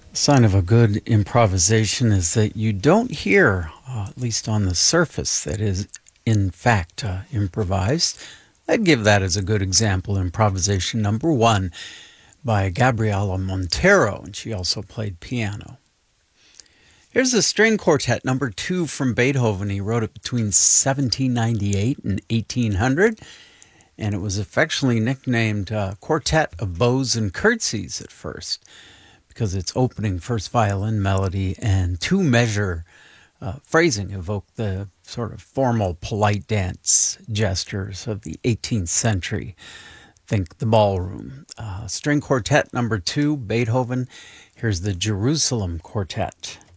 Sign of a good improvisation is that you don't hear, at least on the surface, that is in fact improvised. I'd give that as a good example. Improvisation number one by Gabriela Montero, and she also played piano. Here's the string quartet number two from Beethoven. He wrote it between 1798 and 1800, and it was affectionately nicknamed Quartet of Bows and Curtsies at first, because its opening first violin melody and two-measure phrasing evoked the sort of formal, polite dance gestures of the 18th century. Think the ballroom. String quartet number two, Beethoven. Here's the Jerusalem Quartet.